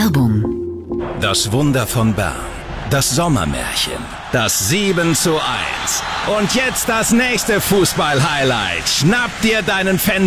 Werbung. Das Wunder von Bern. Das Sommermärchen. Das 7:1. Und jetzt das nächste Fußball-Highlight. Schnapp dir deinen Fan